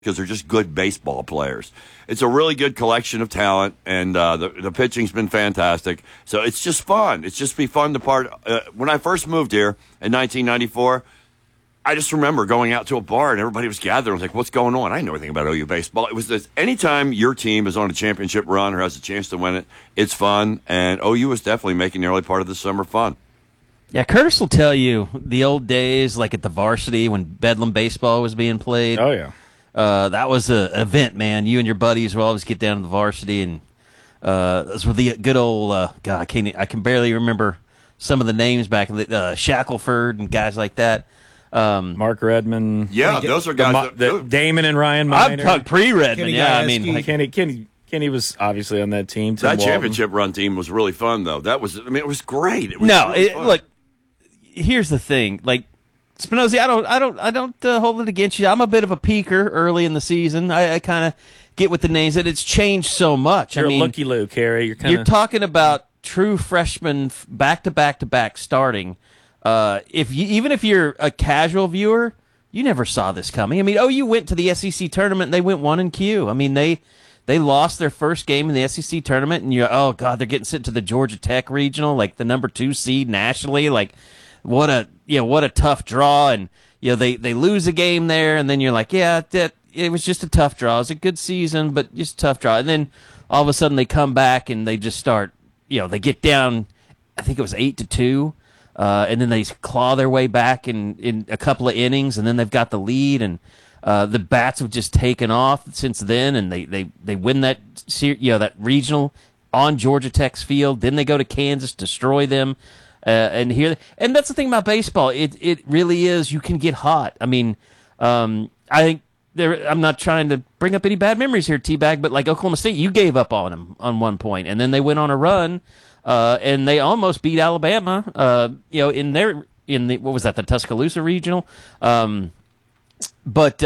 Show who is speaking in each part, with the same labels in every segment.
Speaker 1: because they're just good baseball players. It's a really good collection of talent, and the pitching's been fantastic. So it's just fun. It's just be fun to part. When I first moved here in 1994, I just remember going out to a bar and everybody was gathering. I was like, what's going on? I didn't know anything about OU baseball. It was this, anytime your team is on a championship run or has a chance to win it, it's fun. And OU is definitely making the early part of the summer fun.
Speaker 2: Yeah, Curtis will tell you the old days, like at the varsity when Bedlam baseball was being played.
Speaker 3: Oh, yeah.
Speaker 2: That was an event, man. You and your buddies would always get down to the varsity, and those were the good old God. I can barely remember some of the names back in the Shackelford and guys like that.
Speaker 3: Mark Redmond.
Speaker 1: Yeah, those are guys.
Speaker 3: Damon and Ryan Miner.
Speaker 2: I'm talking pre-Redmond. Yeah, I mean,
Speaker 3: like, Kenny was obviously on that team.
Speaker 1: That championship run team was really fun, though. That was, I mean, it was great. It was
Speaker 2: look. Here's the thing, like Spinozzi, I don't hold it against you. I'm a bit of a peaker early in the season. I kind of get with the names that it's changed so much.
Speaker 3: You're
Speaker 2: I mean,
Speaker 3: a looky-loo, Carey. You're
Speaker 2: talking about true freshmen back to back starting. Even if you're a casual viewer, you never saw this coming. I mean, OU went to the SEC tournament and they went 1-Q. I mean, they lost their first game in the SEC tournament, and oh god, they're getting sent to the Georgia Tech regional, like the number 2 seed nationally, like. What a tough draw, and they lose a game there, and then you're like, yeah, it was just a tough draw. It was a good season, but just a tough draw. And then all of a sudden they come back and they just start, they get down. I think it was 8-2, and then they claw their way back in a couple of innings, and then they've got the lead, and the bats have just taken off since then, and they win that that regional on Georgia Tech's field. Then they go to Kansas, destroy them. And that's the thing about baseball. It really is. You can get hot. I mean, I think I'm not trying to bring up any bad memories here, T-Bag, but like Oklahoma State, you gave up on them on one point, and then they went on a run, and they almost beat Alabama. The Tuscaloosa regional. But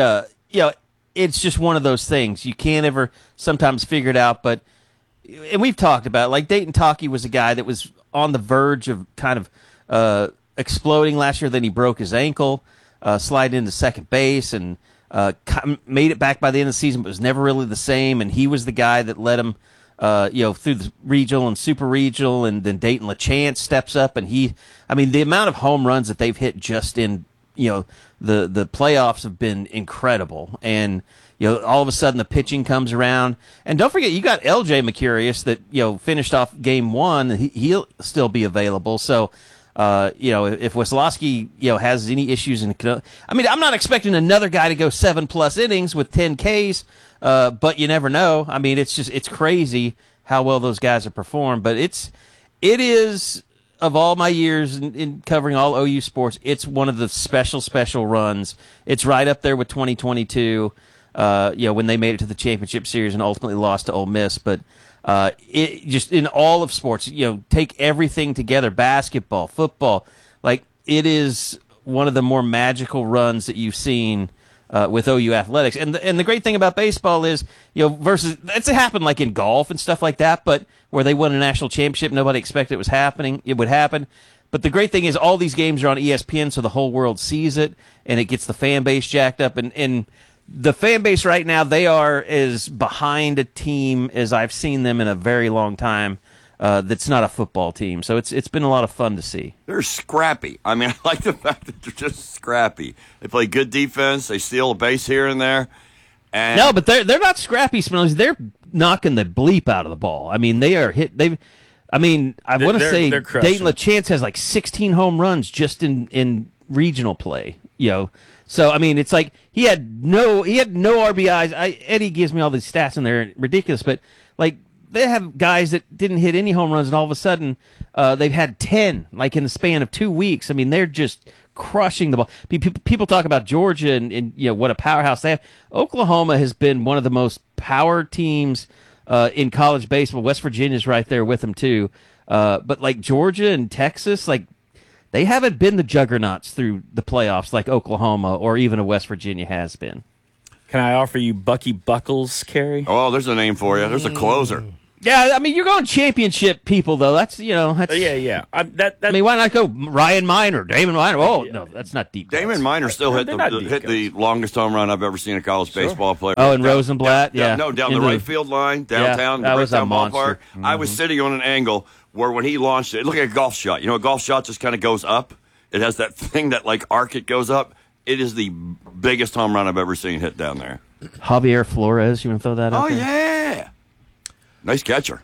Speaker 2: it's just one of those things. You can't ever sometimes figure it out. But and we've talked about it, like Dayton Taki was a guy that was on the verge of kind of exploding last year. Then he broke his ankle, sliding into second base, and made it back by the end of the season, but was never really the same. And he was the guy that led him, through the regional and super regional. And then Dayton LaChance steps up, and the amount of home runs that they've hit just in the playoffs have been incredible. And all of a sudden the pitching comes around, and don't forget you got LJ Mercurius that finished off game 1. He'll still be available. So if Weslowski has any issues I'm not expecting another guy to go 7+ innings with 10 Ks, but you never know. I mean, it's crazy how well those guys have performed. But it is of all my years in covering all OU sports, it's one of the special runs. It's right up there with 2022. When they made it to the championship series and ultimately lost to Ole Miss. But it just in all of sports, take everything together, basketball, football, like it is one of the more magical runs that you've seen with OU athletics. And the great thing about baseball is, versus it's happened like in golf and stuff like that, but where they won a national championship, nobody expected it would happen. But the great thing is all these games are on ESPN, so the whole world sees it, and it gets the fan base jacked up. And the fan base right now, they are as behind a team as I've seen them in a very long time. That's not a football team, so it's been a lot of fun to see.
Speaker 1: They're scrappy. I mean, I like the fact that they're just scrappy. They play good defense. They steal a base here and there. And
Speaker 2: no, but they're not scrappy, Spinelli. They're knocking the bleep out of the ball. I mean, they are hit. I want to say Dayton LaChance has like 16 home runs just in regional play. So it's like he had no RBIs. Eddie gives me all these stats and they're ridiculous, but like they have guys that didn't hit any home runs, and all of a sudden they've had 10 like in the span of 2 weeks. I mean, they're just crushing the ball. People talk about Georgia and what a powerhouse they have. Oklahoma has been one of the most power teams in college baseball. West Virginia's right there with them too. But like Georgia and Texas, like they haven't been the juggernauts through the playoffs like Oklahoma or even a West Virginia has been.
Speaker 3: Can I offer you Bucky Buckles, Carey?
Speaker 1: Oh, there's a name for you. There's a closer.
Speaker 2: Yeah, I mean, you're going championship people, though. That's, that's...
Speaker 3: Yeah.
Speaker 2: I mean, why not go Ryan Miner, Damon Miner? Oh, no, that's not deep.
Speaker 1: Damon Miner still hit the longest home run I've ever seen a college baseball player.
Speaker 2: Oh, and Rosenblatt?
Speaker 1: Down the right field line, downtown,
Speaker 2: that was a
Speaker 1: ballpark.
Speaker 2: monster.
Speaker 1: I was sitting on an angle where when he launched it, look like a golf shot. A golf shot just kind of goes up. It has that thing that, like, arc it goes up. It is the biggest home run I've ever seen hit down there.
Speaker 2: Javier Flores, you want to throw that out there?
Speaker 1: Yeah. Nice catcher.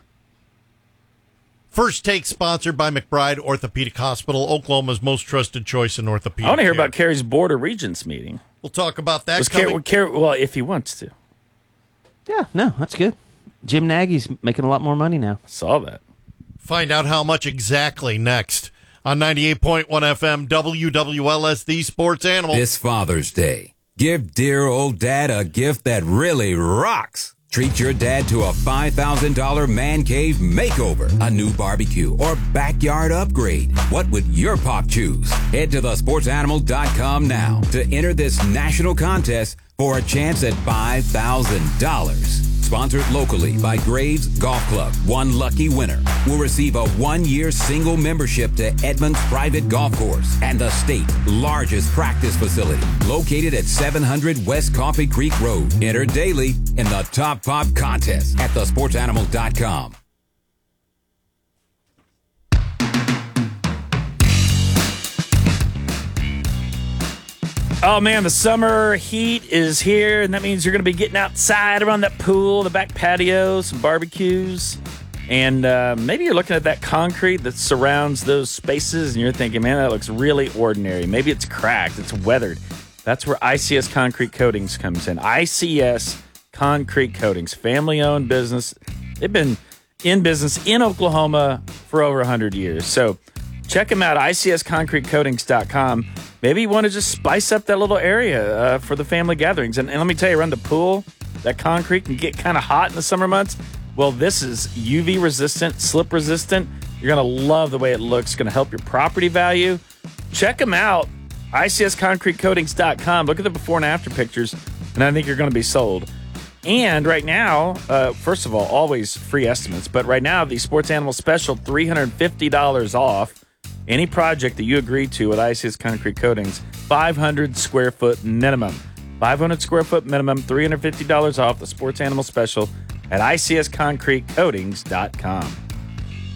Speaker 4: First Take sponsored by McBride Orthopedic Hospital, Oklahoma's most trusted choice in orthopedic
Speaker 3: I want to hear
Speaker 4: care.
Speaker 3: about Kerry's Board of Regents meeting.
Speaker 4: We'll talk about that.
Speaker 3: Well, if he wants to.
Speaker 2: Yeah, no, that's good. Jim Nagy's making a lot more money now.
Speaker 3: I saw that.
Speaker 4: Find out how much exactly next on 98.1 FM WWLS, the Sports Animal.
Speaker 5: This Father's Day, give dear old dad a gift that really rocks. Treat your dad to a $5,000 man cave makeover, a new barbecue, or backyard upgrade. What would your pop choose? Head to thesportsanimal.com now to enter this national contest for a chance at $5,000. Sponsored locally by Graves Golf Club. One lucky winner will receive a 1-year single membership to Edmonds Private Golf Course and the state's largest practice facility, located at 700 West Coffee Creek Road. Enter daily in the Top Pop contest at thesportsanimal.com.
Speaker 3: Oh, man, the summer heat is here, and that means you're going to be getting outside around that pool, the back patio, some barbecues, and maybe you're looking at that concrete that surrounds those spaces, and you're thinking, man, that looks really ordinary. Maybe it's cracked, it's weathered. That's where ICS Concrete Coatings comes in. ICS Concrete Coatings, family-owned business. They've been in business in Oklahoma for over 100 years. So check them out, icsconcretecoatings.com. Maybe you want to just spice up that little area for the family gatherings. And let me tell you, around the pool, that concrete can get kind of hot in the summer months. Well, this is UV resistant, slip resistant. You're going to love the way it looks. It's going to help your property value. Check them out, icsconcretecoatings.com. Look at the before and after pictures, and I think you're going to be sold. And right now, first of all, always free estimates. But right now, the Sports Animal Special, $350 off. Any project that you agree to with ICS Concrete Coatings, 500 square foot minimum. 500 square foot minimum, $350 off the Sports Animal Special at icsconcretecoatings.com.